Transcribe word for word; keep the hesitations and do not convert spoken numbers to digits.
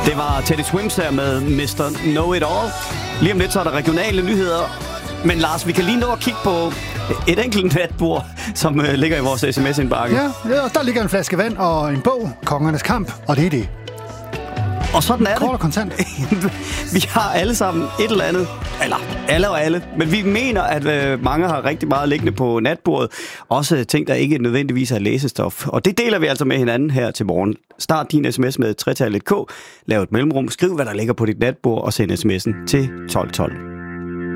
Det var Teddy Swims her med mister Know It All. Lige om lidt så er der regionale nyheder. Men Lars, vi kan lige nå at kigge på et enkelt natbord, som øh, ligger i vores sms-indbakke. Ja, ja, og der ligger en flaske vand og en bog, Kongernes Kamp, og det er det. Og sådan er det. Kort og kontant. Vi har alle sammen et eller andet, eller alle og alle, men vi mener, at øh, mange har rigtig meget liggende på natbordet. Også ting, der ikke nødvendigvis er læsestof. Og det deler vi altså med hinanden her til morgen. Start din sms med tretallet K, lav et mellemrum, skriv hvad der ligger på dit natbord og send sms'en til tolv tolv.